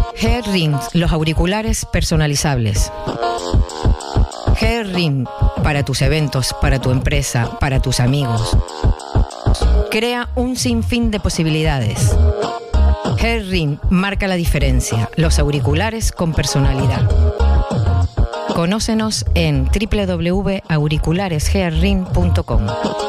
Headrim, los auriculares personalizables. Headrim, para tus eventos, para tu empresa, para tus amigos. Crea un sinfín de posibilidades. Headrim marca la diferencia. Los auriculares con personalidad. Conócenos en www.auricularesheadrim.com.